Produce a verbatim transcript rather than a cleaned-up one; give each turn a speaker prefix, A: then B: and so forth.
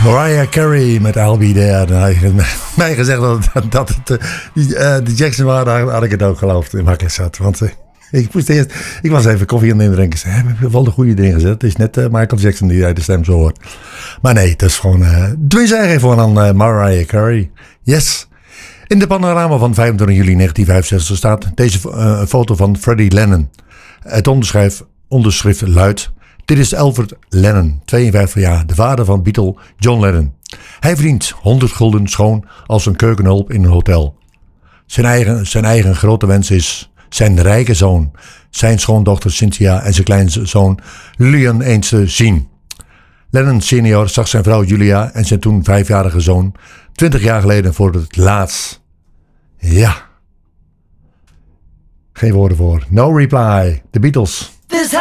A: Mariah Carey met I'll Be There. Dan had je mij gezegd dat, dat, dat het uh, die, uh, de Jackson waren, had ik het ook geloofd in makkelijk zat. Want uh, ik moest eerst, ik was even koffie aan het indrinken. Ze hebben wel de goede dingen gezet. Het is net uh, Michael Jackson die uit de stem zo hoort. Maar nee, het is gewoon, uh, tenminste hij geeft gewoon aan uh, Mariah Carey. Yes. In de panorama van vijfentwintig juli negentien vijfenzestig staat deze uh, foto van Freddie Lennon. Het onderschrift, onderschrift luidt: dit is Elfert Lennon, tweeënvijftig jaar, de vader van Beatle John Lennon. Hij verdient honderd gulden schoon als een keukenhulp in een hotel. Zijn eigen, zijn eigen grote wens is zijn rijke zoon, zijn schoondochter Cynthia en zijn kleinzoon Julian eens te zien. Lennon senior zag zijn vrouw Julia en zijn toen vijfjarige zoon twintig jaar geleden voor het laatst. Ja. Geen woorden voor. No reply. The Beatles.
B: This